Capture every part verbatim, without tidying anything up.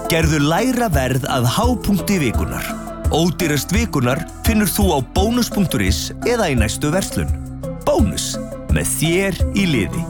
Gerðu lægra verð að hápunkti vikunar. Ódýrast vikunar finnur þú á bónus punktur is eða í næstu verslun. Bónus, með þér í liði.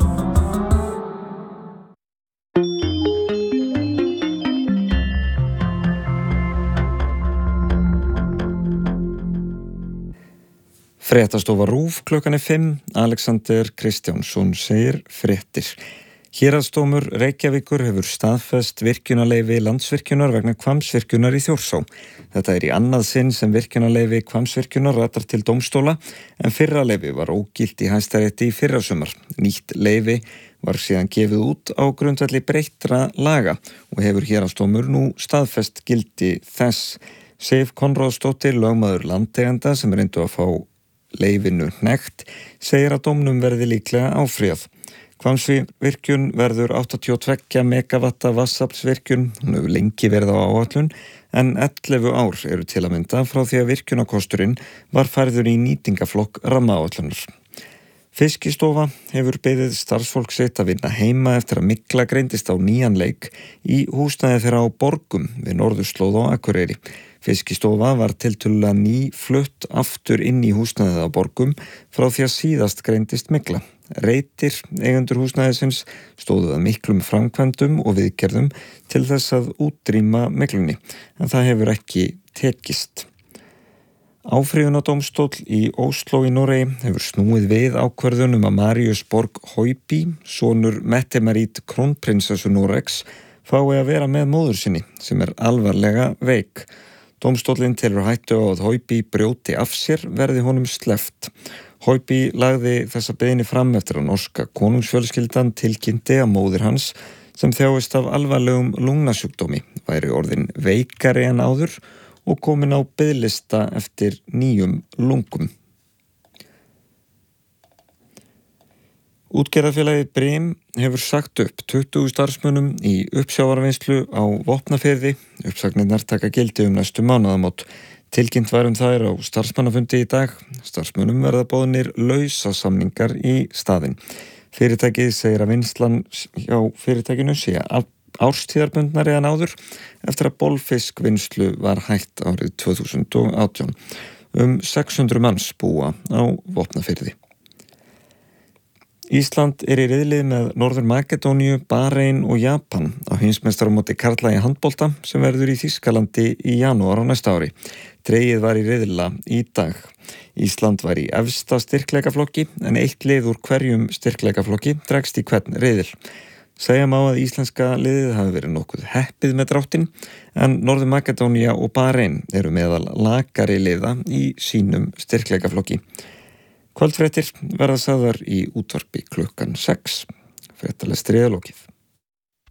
Fréttastofa RÚV klukkan er fimm, Alexander Kristjánsson segir fréttir. Héraðsdómur Reykjavíkur hefur staðfest virkjunarleyfi Landsvirkjunar vegna Hvammsvirkjunar í Þjórsá. Þetta er í annað sinn sem virkjunarleyfi Hvammsvirkjunar ratar til dómstóla, en fyrra leyfi var ógilt í Hæstarétti í fyrrasumar. Nýtt leyfi var síðan gefið út á grundvelli breyttra laga og hefur Héraðsdómur nú staðfest gildi þess. Sif Konráðsdóttir, lögmaður landeiganda sem reyndu að fá leyfinu hnekkt, segir að dómnum verði líklega áfrýjað. Hvammsvirkjun verður áttatíu og tveggja megavatta vatnsaflsvirkjun, hún hefur lengi verið á áætlun, en ellefu ár eru til að mynda frá því að virkjunarkosturinn var færður í nýtingaflokk rammaáætlunar. Fiskistofa hefur beðið starfsfólk sitt að vinna heima eftir að mygla greindist á nýjan leik í húsnæði þeirra á Borgum við Norðurslóð á Akureyri. Fiskistofa var tiltölulega ný flutt aftur inn í húsnæðið á Borgum frá því að síðast greindist mygla. Reitir, eigendur húsnæðisins, stóðu að miklum framkvæmdum og viðgerðum til þess að útrýma myglunni, en það hefur ekki tekist. Áfrýjunardómstóll í Ósló í Noregi hefur snúið við ákvörðun um að Marius Borg Høiby, sonur Mette Marit krónprinsessu Noregs, fái að vera með móður sinni sem er alvarlega veik. Dómstóllinn telur hættu á að Høiby brjóti af sér verði honum sleppt. Høiby lagði þessa beiðni fram eftir að norska konungsfjölskyldan tilkynnti að móðir hans, sem þjáist af alvarlegum lungnasjúkdómi, væri orðin veikari en áður og komin á biðlista eftir nýjum lungum. Útgerðarfélagið Brim hefur sagt upp tuttugu starfsmönnum í uppsjávarvinnslu á Vopnafirði. Uppsagnirnar taka gildi um næstu mánaðamót. Tilkynnt var um þær á starfsmannafundi í dag. Starfsmönnum verða boðnir lausasamningar í staðinn. Fyrirtækið segir að vinnslan hjá fyrirtækinu sé árstíðarbundnari en áður eftir að bolfiskvinnslu var hætt árið tvö þúsund og átján. Um sex hundruð manns búa á Vopnafirði. Ísland er í riðli með Norður Makedóníu, Barein og Japan á heimsmeistaramóti karla í handbolta sem verður í Þýskalandi í janúar á næsta ári. Dregið var í riðla í dag. Ísland var í efsta styrkleikaflokki en eitt lið úr hverjum styrkleikaflokki dregst í hvern riðil. Segja má að íslenska liðið hafi verið nokkuð heppið með dráttinn en Norður Makedónía og Barein eru meðal lakari liða í sínum styrkleikaflokki. Kvöldfréttir verða sagðar í útvarpi klukkan sex. Fréttalestri er lokið.